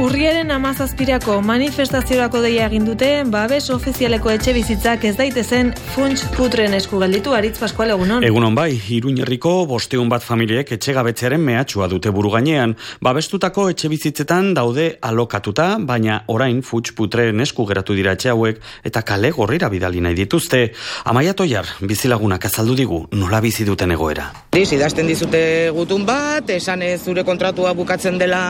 Urriaren 17irako manifestaziorako deia egin dute, babes ofizialeko etxe bizitzak ez daitezen funts putren esku gelditu. Aritz Pascual, egunon. Egunon bai, Iruñerriko 500 bat familiek etxegabetzearen mehatxua dute buru gainean. Babestutako etxe bizitzetan daude alokatuta, baina orain funts putren esku geratu dira etxe hauek eta kale gorrira bidali nahi dituzte. Amaia Toiar, bizilagunak azaldu digu, nola bizi duten egoera. Idazten dizute gutun bat, esan ez zure kontratua bukatzen dela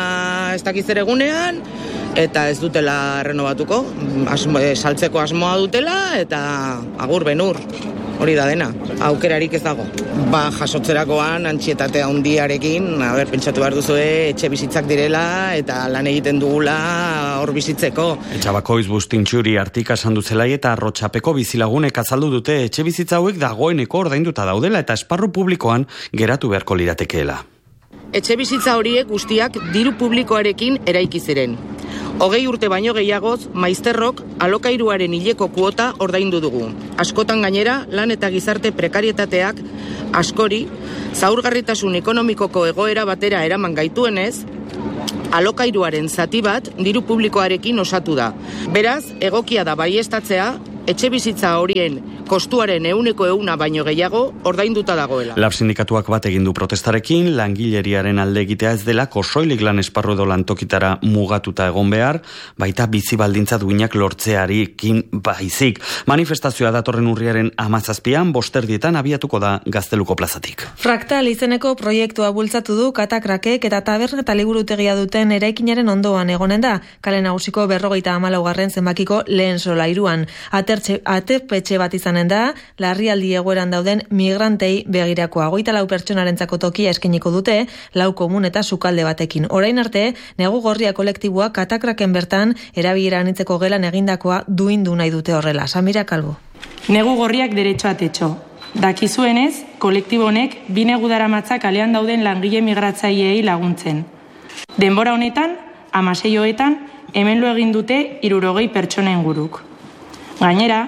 ez dakiz ere egunean, eta ez dutela renovatuko, saltzeko asmoa dutela, eta agur benur, hori da dena, aukerarik ez dago. Jasotzerakoan, antxietate handiarekin, pentsatu behar duzue, etxe bizitzak direla, eta lan egiten dugula hor bizitzeko. Etxabakoiz Bustintxuri Artika Sanduzelai eta Arrotxapeko bizilagunek azaldu dute etxe bizitza hauek dagoeneko ordainduta daudela eta esparru publikoan geratu beharko liratekeela. Etxe bizitza horiek guztiak diru publikoarekin eraiki ziren. 20 urte baino gehiagoz, maizterrok alokairuaren hileko kuota ordaindu dugu. Askotan gainera, lan eta gizarte prekarietateak askori, zaurgarritasun ekonomikoko egoera batera eraman gaituenez, alokairuaren zati bat diru publikoarekin osatu da. Beraz, egokia da baieztatzea, etxe bizitza horien kostuaren 100% baino gehiago ordainduta dagoela. Lab sindikatuak bat egin du protestarekin, langileriaren alde egitea ez dela soilik lan esparru edo lantokitara mugatuta egon behar, baita bizi baldintza duinak lortzearekin baizik. Manifestazioa datorren urriaren 17an, 5:00 abiatuko da Gazteluko plazatik. Fraktal izeneko proiektua bultzatu du Katakrakek eta taberna eta liburutegia duten eraikinaren ondoan egonen da, kale nagusiko 54. zenbakiko lehen solairuan. Aterpetxe bat izanen da, larrialdi egoeran dauden migrantei begirakoa. 24 pertsonarentzako tokia eskainiko dute, 4 komun eta sukalde batekin. Orain arte, Negu Gorria kolektiboa Katakraken bertan erabilera anitzeko gelan egindakoa duindu nahi dute horrela. Samira Kalbo. Negu Gorriak derecho a techo. Dakizuenez, kolektibo honek 2 negu daramatza kalean dauden langile migratzaileei laguntzen. Denbora honetan, 16 hemen lo egin dute 60 pertsona inguruk. Gainera,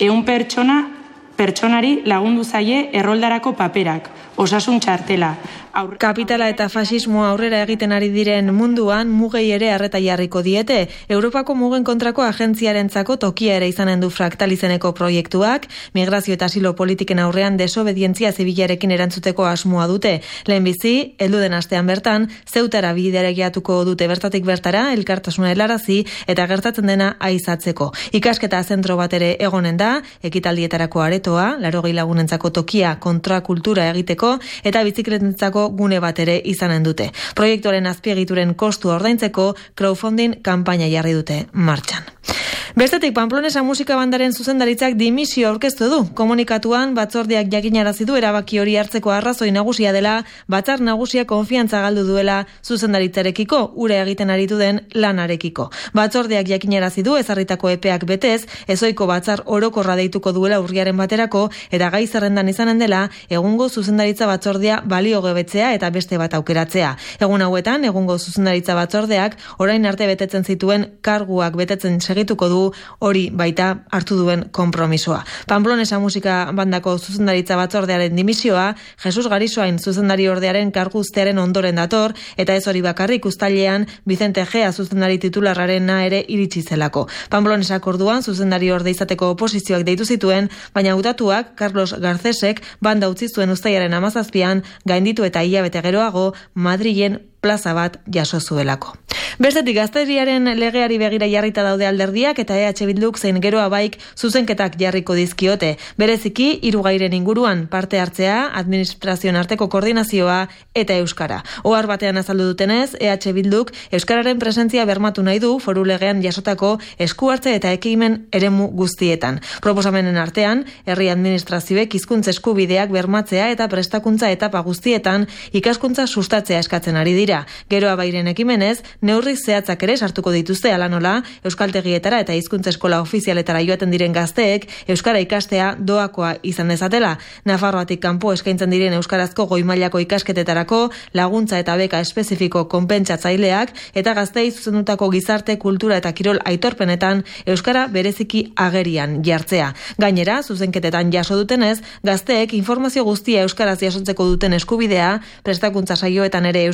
100 pertsonari lagundu zaie erroldarako paperak, osasun txartela. Kapitala eta fasismoa aurrera egiten ari diren munduan mugei ere arreta jarriko diete. Europako mugen kontrako agentziarentzako tokia ere izanen du Fraktal izeneko proiektuak, migrazio eta asilo politiken aurrean desobedientzia zibilarekin erantzuteko asmoa dute. Lehenbizi, heldu den astean bertan, Zeutara bideregiatuko dute bertatik bertara, elkartasuna helarazi eta gertatzen dena aizatzeko. Ikasketa zentro bat ere egonen da, ekitaldietarako aretoa, 80 lagunentzako tokia kontrakultura egiteko eta bizikletentzako gune bat ere izanen dute. Proiektuaren azpiegituren kostu ordaintzeko crowdfunding kanpaina jarri dute martxan. Bestetik, Pamplonesa musika bandaren zuzendaritzak dimisio aurkeztu du. Komunikatuan batzordeak jakinarazi du erabaki hori hartzeko arrazoi nagusia dela, batzar nagusia konfiantza galdu duela zuzendaritzarekiko, ura egiten aritu den lanarekiko. Batzordeak jakinarazi du ezarritako epeak betez, ezoiko batzar orokorra deituko duela urriaren baterako eta gai zerrendan izanen dela egungo zuzendaritza batzordea baliogabetzea eta beste bat aukeratzea. Egun hauetan, egungo zuzendaritza batzordeak orain arte betetzen zituen karguak betetzen segituko du, hori baita hartu duen konpromisoa. Pamplonesa musika bandako zuzendaritza batzordearen dimisioa, Jesus Garisoain zuzendari ordearen karguztearen ondoren dator, eta ez hori bakarrik uztailean Vicente Gea zuzendari titularrarena ere iritsi zelako. Pamplonesak orduan zuzendari orde izateko oposizioak deitu zituen, baina hautatuak Carlos Garcesek banda utzi zuen uztailaren 17an gainditu eta hilabete geroago Madrilen plaza bat jaso zuelako. Bestetik, gazteriaren legeari begira jarrita daude alderdiak eta EH Bilduk zein Geroa Baik zuzenketak jarriko dizkiote. Bereziki, 3 gairen inguruan parte hartzea, administrazioen arteko koordinazioa eta euskara. Ohar batean azaldu dutenez, EH Bilduk euskararen presentzia bermatu nahi du foru legean jasotako eskuhartze eta ekimen eremu guztietan. Proposamenen artean, herri administrazioek hizkuntza eskubideak bermatzea eta prestakuntza etapa guztietan ikaskuntza sustatzea eskatzen ari dira. Geroa Bairen ekimenez, neurri zehatzak ere sartuko dituzte hala nola, euskaltegietara eta hizkuntza eskola ofizialetara joaten diren gazteek euskara ikastea doakoa izan dezatela. Nafarroatik kanpo eskaintzen diren euskarazko goi mailako ikasketetarako laguntza eta beka espezifiko konpentsatzaileak eta gazteei zuzendutako gizarte, kultura eta kirol aitorpenetan euskara bereziki agerian jartzea. Gainera, zuzenketetan jaso dutenez, gazteek informazio guztia euskaraz jasotzeko duten eskubidea, prestakuntza saioetan ere euskara erabiltzeko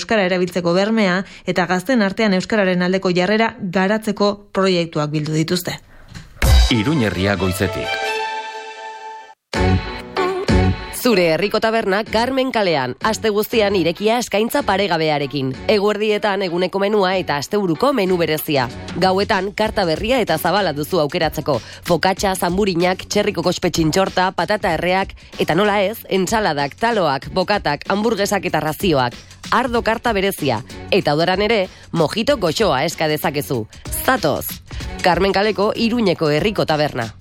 erabiltzeko bermea eta gazten artean euskararen aldeko jarrera garatzeko proiektuak bildu dituzte. Iruñerria goizetik. Zure herriko taberna Carmen kalean, aste guztian irekia eskaintza paregabearekin. Eguerdietan eguneko menua eta asteburuko menu berezia. Gauetan karta berria eta zabala duzu aukeratzeko. Fokatxa, zamburinak, txerriko kospe txintxorta, patata erreak, eta nola ez, entsaladak, taloak, bokatak, hamburguesak eta razioak. Ardo karta berezia. Eta udaran ere, mojito goxoa eska dezakezu. Zatoz! Carmen kaleko Iruñeko herriko taberna.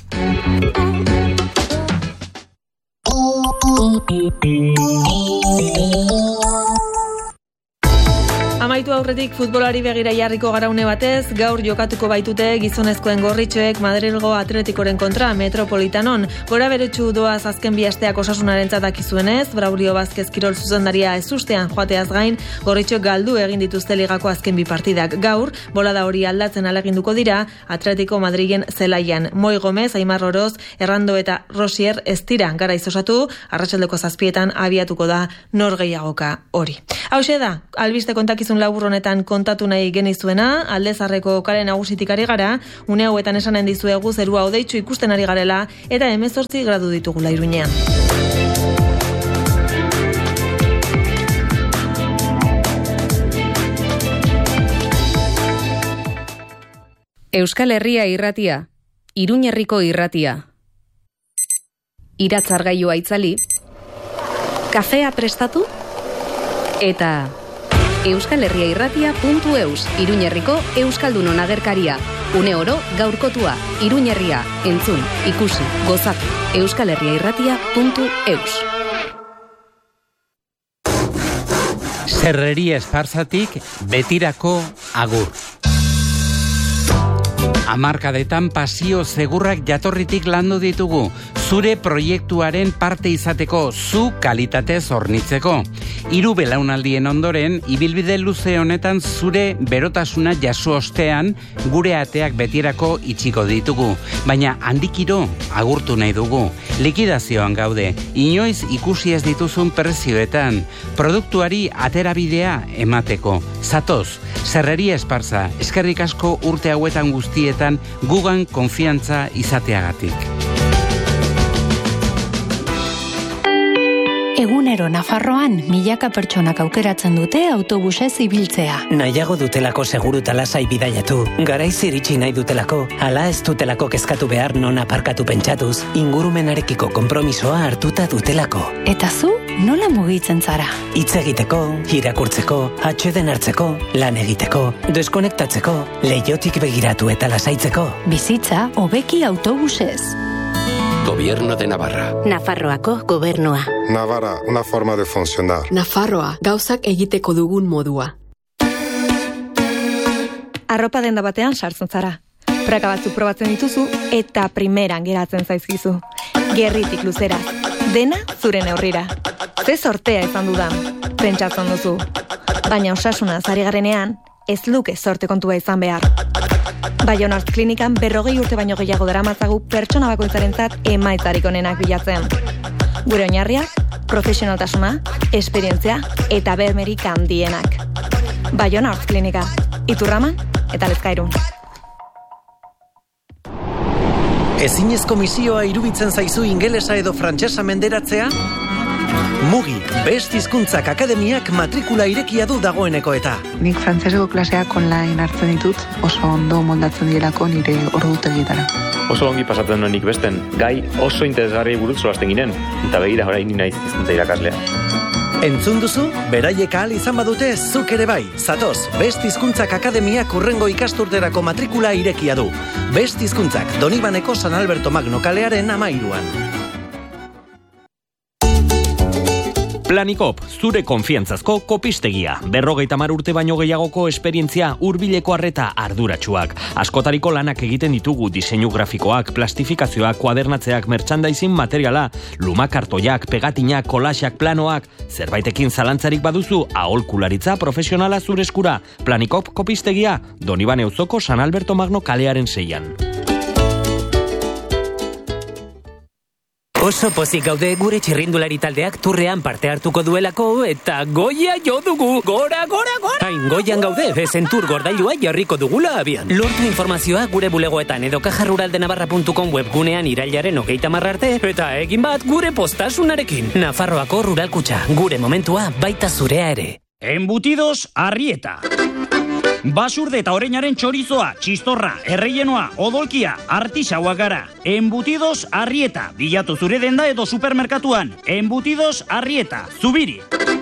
Amaitu aurretik futbolari begira jarriko gara une batez, gaur jokatuko baitute gizonezkoen gorritxoek Madrilgo Atletikoren kontra Metropolitanon. Gora beretsu doaz azken bi asteak osasunarentzat dakizuenez, Braulio Vázquez kirol zuzendaria ezustean joateaz gain, gorritxoek galdu egin dituzte ligako azken bi partidak. Gaur, bolada hori aldatzen aleginduko dira, Atletico Madrilen zelaian. Moi Gomez, Aimar Oroz, Errando eta Rosier ez dira garaiz osatu, arratsaldeko 7 abiatuko da norgehiagoka hori. Hauxe da, albiste kontakizun labur honetan kontatu nahi genizuena, Aldezarreko kale nagusitik ari gara, une hauetan esanen dizuegu zerua hodeitsu ikusten ari garela eta 18 gradu ditugula Iruñean. Euskal Herria irratia, Iruñerriko irratia. Iratzargailua itzali, kafea prestatu eta euskalherriairratia.eus, Iruñerriko Euskaldunon agerkaria. Une oro gaurkotua, Iruñerria, entzun, ikusi, gozatu, euskalherriairratia.eus. Serreria Esparzatik betirako agur. Hamarkadetan pasio segurrak jatorritik landu ditugu, zure proiektuaren parte izateko, zu kalitatez hornitzeko. 3 belaunaldien ondoren, ibilbide luze honetan zure berotasuna jaso ostean, gure ateak betirako itxiko ditugu. Baina handikiro agurtu nahi dugu. Likidazioan gaude, inoiz ikusi ez dituzun prezioetan, produktuari aterabidea emateko. Zatoz, Serreria Esparza, eskerrik asko urte hauetan guztietan gugan konfiantza izateagatik. Egunero Nafarroan milaka pertsonak aukeratzen dute autobusez ibiltzea. Nahiago dutelako seguru eta lasai bidaiatu, garaiz iritsi nahi dutelako, ala ez dutelako kezkatu behar non aparkatu pentsatuz, ingurumenarekiko konpromisoa hartuta dutelako. Eta zu, nola mugitzen zara? Hitz egiteko, irakurtzeko, atseden hartzeko, lan egiteko, deskonektatzeko, leihotik begiratu eta lasaitzeko. Bizitza hobeki autobusez. Gobierno de Navarra. Nafarroako gobernua. Navarra, una forma de funcionar. Nafarroa, gauzak egiteko dugun modua. Arropa denda batean sartzen zara. Praka batzuk probatzen dituzu eta primeran geratzen zaizkizu. Gerritik luzeraz, dena zure neurrira. Ze sortea izan dudan, pentsatzen duzu. Baina osasuna zari garenean, ez luke sorte kontua izan behar. Baiona Arts Klinikan 40 urte baino gehiago daramatzagu pertsona bakoitzarentzat emaitzarik onenak bilatzen. Gure oinarriak, profesionaltasuna, esperientzia eta bermerik handienak. Baiona Arts Klinika, Iturraman eta Lezkairun. Ezinezko misioa iruditzen zaizu ingelesa edo frantsesa menderatzea? Mugi, Best Hizkuntzak Akademiak matrikula irekia du dagoeneko eta. Nik frantseseko klaseak online hartzen ditut, oso ondo moldatzen dielako nire ordutegietara. Oso ongi pasatzen nik besten, gai oso interesgarri buruz solasten ginen, eta begira orain naiz hizkuntza irakaslea. Entzun duzu, beraiek ahal izan badute zuk ere bai. Zatoz, Best Hizkuntzak Akademiak hurrengo ikasturterako matrikula irekia du. Best Hizkuntzak, Donibaneko San Alberto Magno kalearen 13an. Planikop, zure konfiantzazko kopistegia. 50 urte baino gehiagoko esperientzia, hurbileko arreta arduratsuak. Askotariko lanak egiten ditugu diseinu grafikoak, plastifikazioak, kuadernatzeak, merchandising materiala, lumakartoiak, pegatinak, kolaxak, planoak. Zerbaitekin zalantzarik baduzu, aholkularitza profesionala zure eskura. Planikop kopistegia, Donibane auzoko San Alberto Magno kalearen 6an. Oso pozik gaude gure txirrindulari taldeak turrean parte hartuko duelako eta goia jo dugu. Gora! Hain goian gaude, ezen tur gordailua jarriko dugula abian. Lortu informazioa gure bulegoetan edo kajaruraldenavarra.com webgunean irailaren 30 arte eta egin bat gure postasunarekin. Nafarroako Ruralkutxa, gure momentua baita zurea ere. Embutidos Arrieta. Basurde eta oreinaren txorizoa, txistorra, erreienoa, odolkia, artisauak gara. Embutidos Arrieta. Bilatu zure denda edo supermerkatuan. Embutidos Arrieta. Zubiri.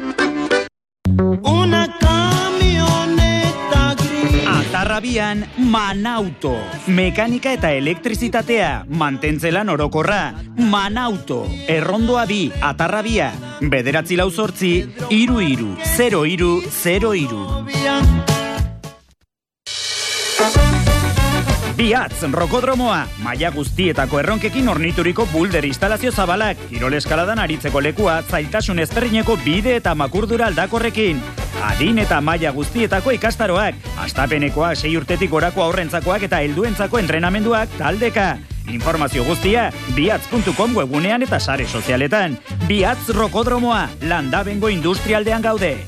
Una camioneta gris. Atarrabian Manauto. Mekanika eta elektrizitatea. Mantentzelan orokorra. Manauto. Errondoa 2, Atarrabia. 948 33 03 03. Biatz, rokodromoa, maila guztietako erronkekin ornituriko bulder instalazio zabalak, kirol eskaladan aritzeko lekua, zailtasun ezberdineko bide eta makurdura aldakorrekin. Adin eta maila guztietako ikastaroak, astapenekoak, 6 urtetik gorako aurrentzakoak eta helduentzako entrenamenduak taldeka. Informazio guztia, biatz.com webgunean eta sare sozialetan. Biatz rokodromoa, Landabengo industrialdean gaude.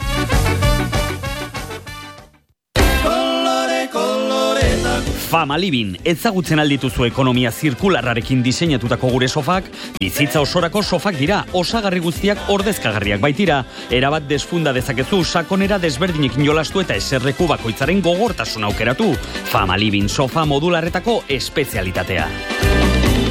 Fama Living, ezagutzen aldituzu ekonomia zirkularrarekin diseinatutako gure sofak, bizitza osorako sofak dira, osagarri guztiak ordezkagarriak baitira, erabat desfunda dezakezu, sakonera desberdinekin jolastu eta eserleku bakoitzaren gogortasun aukeratu. Fama Living sofa modularretako espezialitatea.